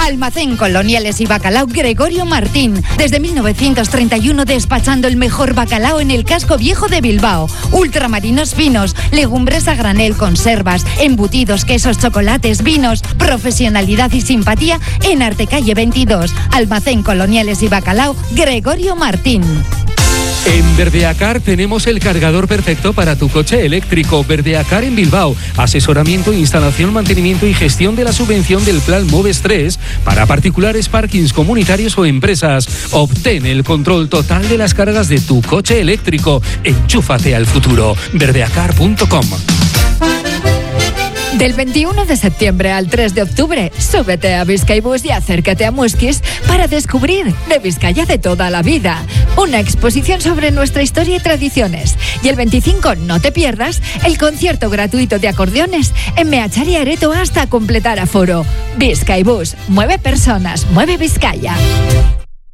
Almacén Coloniales y Bacalao Gregorio Martín. Desde 1931 despachando el mejor bacalao en el casco viejo de Bilbao. Ultramarinos finos, legumbres a granel, conservas, embutidos, quesos, chocolates, vinos. Profesionalidad y simpatía en Artecalle 22. Almacén Coloniales y Bacalao Gregorio Martín. En Verdeacar tenemos el cargador perfecto para tu coche eléctrico. Verdeacar en Bilbao. Asesoramiento, instalación, mantenimiento y gestión de la subvención del Plan Moves 3 para particulares, parkings comunitarios o empresas. Obtén el control total de las cargas de tu coche eléctrico. Enchúfate al futuro. Verdeacar.com. Del 21 de septiembre al 3 de octubre, súbete a Bizkaibus y acércate a Muskiz para descubrir de Vizcaya de toda la vida. Una exposición sobre nuestra historia y tradiciones. Y el 25, no te pierdas, el concierto gratuito de acordeones en Meachari Areto hasta completar aforo. Bizkaibus, mueve personas, mueve Vizcaya.